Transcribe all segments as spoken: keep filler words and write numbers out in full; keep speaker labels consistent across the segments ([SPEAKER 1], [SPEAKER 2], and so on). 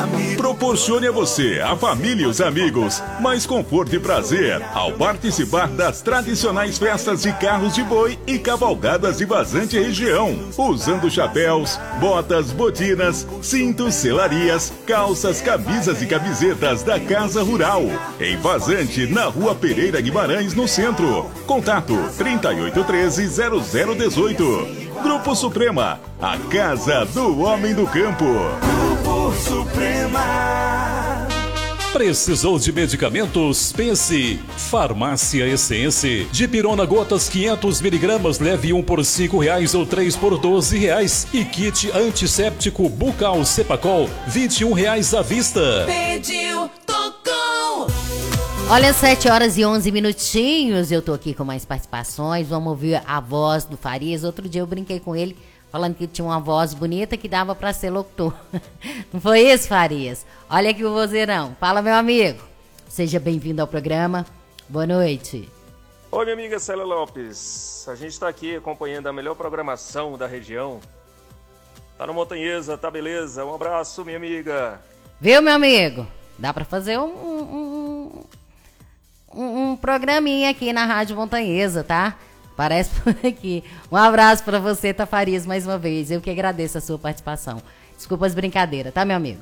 [SPEAKER 1] Proporcione a você, a família e os amigos mais conforto e prazer ao participar das tradicionais festas de carros de boi e cavalgadas de Vazante região, usando chapéus, botas, botinas, cintos, selarias, calças, camisas e camisetas da Casa Rural, em Vazante, na Rua Pereira Guimarães, no centro. Contato trinta e oito treze, zero zero dezoito. Grupo Suprema, a casa do homem do campo. Grupo Suprema.
[SPEAKER 2] Precisou de medicamentos? Pense Farmácia Essência. Dipirona gotas quinhentos miligramas, leve um por cinco reais ou três por doze reais. E kit antisséptico bucal Cepacol, vinte e um reais à vista.
[SPEAKER 3] Pediu, tocou.
[SPEAKER 4] Olha, sete horas e onze minutinhos, eu tô aqui com mais participações, vamos ouvir a voz do Farias. Outro dia eu brinquei com ele, falando que tinha uma voz bonita que dava pra ser locutor. Não foi isso, Farias? Olha aqui o vozeirão. Fala, meu amigo. Seja bem-vindo ao programa. Boa noite.
[SPEAKER 5] Oi, minha amiga Célia Lopes. A gente tá aqui acompanhando a melhor programação da região. Tá no Montanhesa, tá beleza? Um abraço, minha amiga.
[SPEAKER 4] Viu, meu amigo? Dá pra fazer um... um... Um, um programinha aqui na Rádio Montanhesa, tá? Parece por aqui. Um abraço pra você, Tafarias, mais uma vez. Eu que agradeço a sua participação. Desculpa as brincadeiras, tá, meu amigo?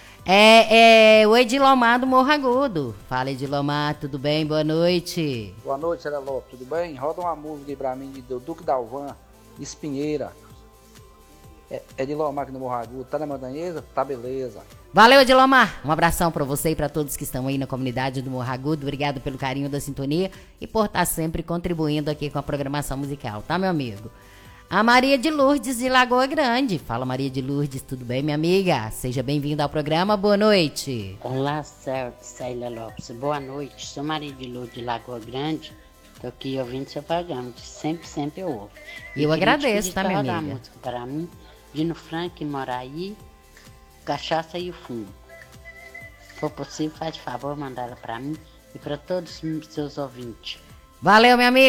[SPEAKER 4] É, é o Edilomar do Morro Agudo. Fala, Edilomar, tudo bem? Boa noite.
[SPEAKER 6] Boa noite, Célia Lopes, tudo bem? Roda uma música aí pra mim do Duque Dalvan, Espinheira. É, Edilomar aqui no Morro Agudo. Tá na Montanhesa? Tá beleza.
[SPEAKER 4] Valeu, Edilomar. Um abração para você e para todos que estão aí na comunidade do Morro Agudo. Obrigado pelo carinho da sintonia e por estar sempre contribuindo aqui com a programação musical, tá, meu amigo? A Maria de Lourdes de Lagoa Grande. Fala, Maria de Lourdes, tudo bem, minha amiga? Seja bem-vinda ao programa, boa noite.
[SPEAKER 7] Olá, Célia Lopes, boa noite. Sou Maria de Lourdes de Lagoa Grande. Tô aqui ouvindo seu programa, sempre, sempre eu ouvo.
[SPEAKER 4] E eu agradeço, tá, minha amiga?
[SPEAKER 7] Uma música para mim, Dino Frank, Moraí, Cachaça e o Fumo. Se for possível, faz favor, mandar ela para mim e para todos os seus ouvintes.
[SPEAKER 4] Valeu, minha amiga.